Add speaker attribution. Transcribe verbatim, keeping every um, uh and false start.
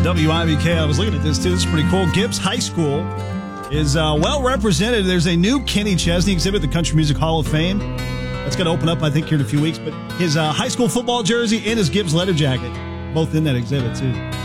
Speaker 1: W I B K. I was looking at this, too. This is pretty cool. Gibbs High School is uh, well represented. There's a new Kenny Chesney exhibit at the Country Music Hall of Fame. That's going to open up, I think, here in a few weeks. But his uh, high school football jersey and his Gibbs letter jacket, both in that exhibit, too.